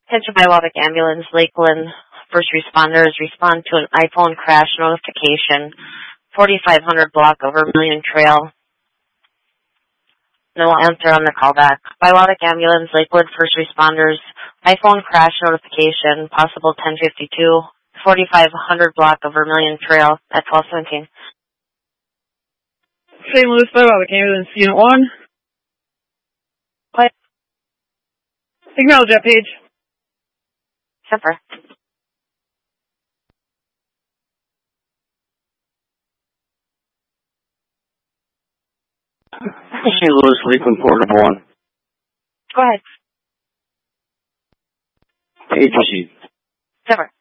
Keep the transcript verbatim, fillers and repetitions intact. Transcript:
Attention Biologic Ambulance, Lakeland. First responders respond to an iPhone crash notification. forty-five hundred block of Vermilion Trail. No answer on the callback. Biologic Ambulance, Lakewood. First responders. iPhone crash notification. Possible ten fifty-two. forty-five hundred block of Vermilion Trail at twelve seventeen. Saint Louis Biologic Ambulance, Unit one. What? Acknowledge that page. Semper. Saint Louis, Lakeland, Portable one. Go ahead. Page received. Semper.